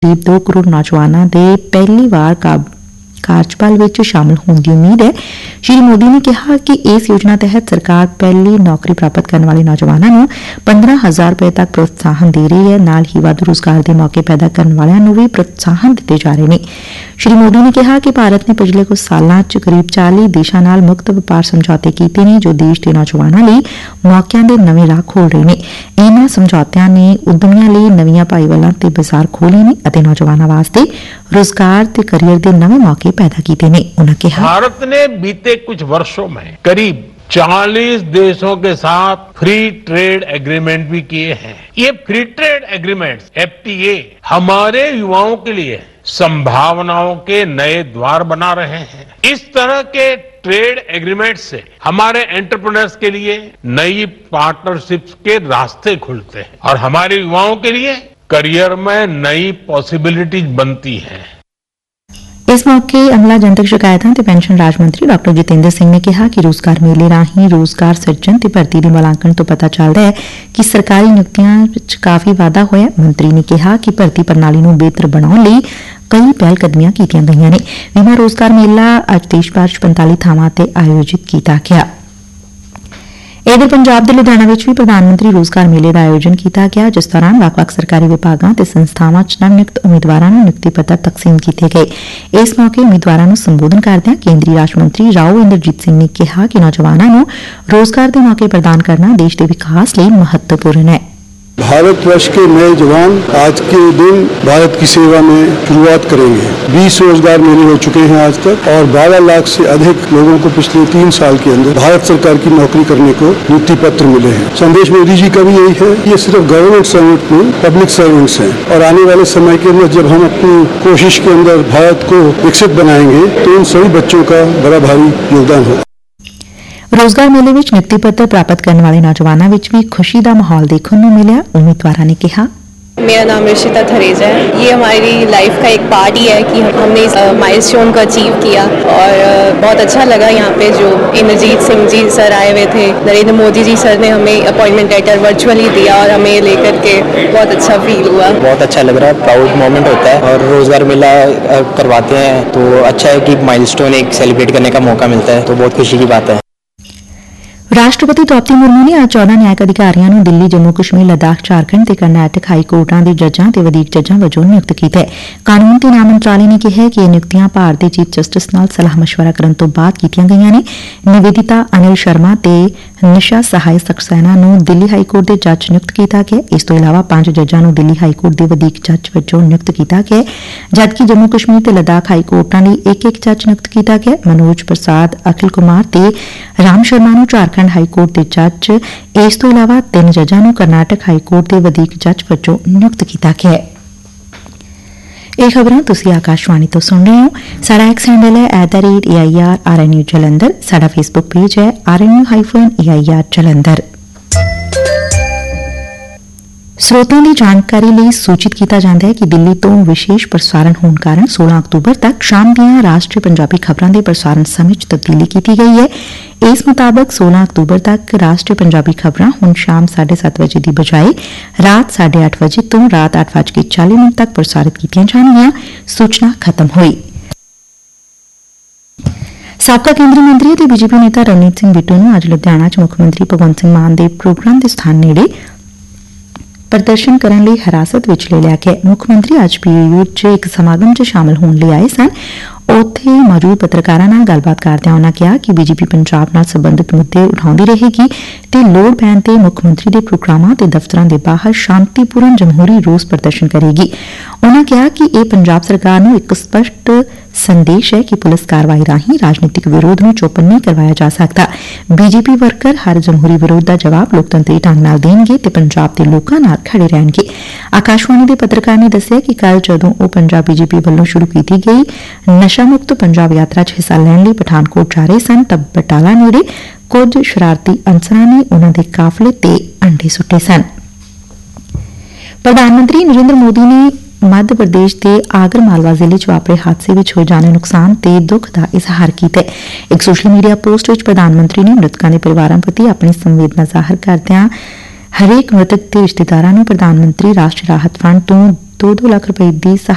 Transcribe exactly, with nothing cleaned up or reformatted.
करीब दो करोड़ नौजवानों के पहली बार कार्यकाल में शामिल होने की उम्मीद है। श्री मोदी ने कहा कि इस योजना तहत सरकार पहली नौकरी प्राप्त करने वाले नौजवानों को पंद्रह हजार रुपए तक प्रोत्साहन दे रही है। नाल ही वध रोजगार के मौके पैदा करने वालों भी प्रोत्साहन दिए जा रहे हैं। श्री मोदी ने कहा कि भारत ने पिछले कुछ सालों च करीब चालीस देशों नाल मुक्त व्यापार समझौते किए हैं जो देश के नौजवानों लिए मौकों के नवे राह खोल रहे हैं। इन्हां समझौतियां ने उद्यमियों लिए नवीं भाईवालों ते बाजार खोले ने अते नौजवानों वास्ते रोजगार ते करियर के नवे मौके पैदा किए हैं। उन्होंने कहा भारत ने बीते कुछ वर्षों में करीब चालीस देशों के साथ फ्री ट्रेड एग्रीमेंट भी किए हैं। ये free trade agreements F T A हमारे युवाओं के लिए संभावनाओं के नए द्वार बना रहे हैं। इस तरह के ट्रेड एग्रीमेंट से हमारे एंटरप्रेन्योर्स के लिए नई पार्टनरशिप्स के रास्ते खुलते हैं और हमारे युवाओं के लिए करियर में नई पॉसिबिलिटीज बनती हैं। इस मौके अमला जनतक शिकायतां ते पेंशन राज मंत्री डॉक्टर जितेंद्र सिंह ने कहा कि रोजगार मेले राही रोजगार सर्जन ते भर्ती के मुलांकन तो पता चलता है कि सरकारी नियुक्तियां विच काफी वाधा होया। मंत्री ने कहा कि भर्ती प्रणाली नूं बेहतर बनाउण लई कई पहलकदमियां कीतियां गईयां ने। विमा रोजगार मेला अज देश भर च पैंतालीस थावां ते आयोजित किया गया। इधर पंजाब के लुधियाना में भी प्रधानमंत्री रोजगार मेले का आयोजन किया गया जिस दौरान वक्-वक् सरकारी विभागों ते संस्थावां च नवनियुक्त उम्मीदवारों को नियुक्ति पत्र तकसीम किए गए। इस मौके उम्मीदवारों को संबोधन करदे केंद्रीय राज मंत्री राव इंद्रजीत सिंह ने कहा कि नौजवानों को रोजगार के मौके प्रदान करना देश के विकास लिए महत्वपूर्ण है। भारतवर्ष के नए जवान आज के दिन भारत की सेवा में शुरुआत करेंगे। बीस रोजगार मेले हो चुके हैं आज तक और बारह लाख से अधिक लोगों को पिछले तीन साल के अंदर भारत सरकार की नौकरी करने को नियुक्ति पत्र मिले हैं। संदेश मोदी जी का भी यही है, ये सिर्फ गवर्नमेंट सर्वेंट नहीं पब्लिक सर्वेंट्स हैं और आने वाले समय के अंदर जब हम अपनी कोशिश के अंदर भारत को विकसित बनाएंगे तो इन सभी बच्चों का बड़ा भारी योगदान होगा। रोजगार मेले में नियुक्ति पत्र प्राप्त करने वाले नौजवानों में भी खुशी का माहौल देखने को मिला। उम्मीदवारों ने कहा, मेरा नाम ऋषिता थरेजा है। ये हमारी लाइफ का एक पार्ट ही है कि हमने इस माइलस्टोन को अचीव किया और बहुत अच्छा लगा। यहाँ पे जो इंद्रजीत सिंह जी सर आए हुए थे, नरेंद्र मोदी जी सर ने हमें अपॉइंटमेंट लेटर वर्चुअली दिया और हमें लेकर के बहुत अच्छा फील हुआ। बहुत अच्छा लग रहा है, प्राउड मोमेंट होता है और रोजगार मेला करवाते हैं तो अच्छा है कि माइलस्टोन एक सेलिब्रेट करने का मौका मिलता है तो बहुत खुशी की बात है। राष्ट्रपति द्रौपदी मुर्मू ने आज चौदह न्यायिक अधिकारियों को दिल्ली जम्मू कश्मीर लद्दाख झारखंड ते कर्नाटक हाई कोर्टां के जजां ते वधीक जजां वजों नियुक्त किया है। कानून ते न्याय मंत्रालय ने कहा है कि यह नियुक्तियां भारतीय चीफ जस्टिस नाल सलाह मशवरा करने तो बाद कीतियां गईयां ने। निवेदिता अनिल शर्मा ते निशा सहाय सक्सेना नूं दिल्ली हाई कोर्ट के जज नियुक्त किया गया। इस तो इलावा पांच जजां नूं दिल्ली हाई कोर्ट के वधीक जज वजों नियुक्त किया गया जबकि जम्मू कश्मीर ते लद्दाख हाई कोर्टां लई एक एक जज नियुक्त किया गया। मनोज प्रसाद अखिल कुमार ते राम शर्मा नूं झारखंड हाई कोर्ट के जज, इस तो इलावा तीन जजां नूं कर्नाटक हाई कोर्ट के वधीक जज वजों नियुक्त किया गया है। ਇਹ खबरां तुसीं आकाशवाणी तो सुन रहे हो। साडा एक्स हैंडल है at the rate A I R are N you Jalandhar. साडा फेसबुक पेज है are N you hyphen A I R Jalandhar. स्रोतों की जानकारी लिए सूचित किया जाता है कि दिल्ली तो विशेष प्रसारण होने कारण सोलह अक्तूबर तक शाम दियां राष्ट्रीय पंजाबी खबरों के प्रसारण समय तब्दीली की गई है। इस मुताबिक सोलह अक्तूबर तक राष्ट्रीय पंजाबी खबरां हुण शाम साढ़े सत्त बजे की बजाय रात साढ़े अठ बजे तो रात अठ बज के चाली मिनट तक प्रसारित की जाणगियां। सूचना खत्म हुई। साबका केंद्रीय मंत्री ते बीजेपी नेता रणनीत सिंह बिट्टू ने अज लुधियाना च मुख्यमंत्री भगवंत सिंह मान के प्रोग्राम के स्थान नेड़े प्रदर्शन करने लिए हिरासत विच ले लिया गया। मुख्यमंत्री अज पी ओ यू च एक समागम च शामिल होने लिए आए सन। उत्थे मौजूद पत्रकारां नाल गलबात करदਿਆਂ उन्होंने कहा कि बीजेपी पंजाब नाल संबंधित मुद्दे उठाउंदी रहेगी ते लोड़ पैण ते मुख्यमंत्री के प्रोग्रामां ते दफ्तरां दे बाहर शांतिपूर्ण जमहूरी रोस प्रदर्शन करेगी। उन्होंने कहा कि यह पंजाब सरकार नूं एक स्पष्ट संदेश है कि पुलिस कार्रवाई राही राजनीतिक विरोध नूं चुप नहीं करवाया जा सकता। बीजेपी वर्कर हर जमहूरी विरोध का जवाब लोकतंत्री ढंग नाल देणगे ते पंजाब के लोकां नाल खड़े रहणगे। आकाशवाणी के पत्रकार ने दस्सिया कि कल जदों ओह पंजाब बीजेपी वल्लों शुरू की गई नशा मुक्त पंजाब यात्रा च हिस्सा लैण लई पठानकोट जा रहे सन तब बटाला नेड़े कुछ शरारती अंसरां ने उन्हां दे काफले ते अंडे सुट्टे सन। प्रधानमंत्री नरेंद्र मोदी ने मध्य प्रदेश के आगर मालवा जिले च वापरे हादसे में हो जाने नुकसान ते दुख का इजहार किया। एक सोशल मीडिया पोस्ट में प्रधानमंत्री ने मृतकों के परिवारों प्रति अपनी संवेदना जाहिर करदਿਆਂ हरेक मृतक के रिश्तेदारों को प्रधानमंत्री राष्ट्रीय राहत फंड तो दो दो लाख रुपए की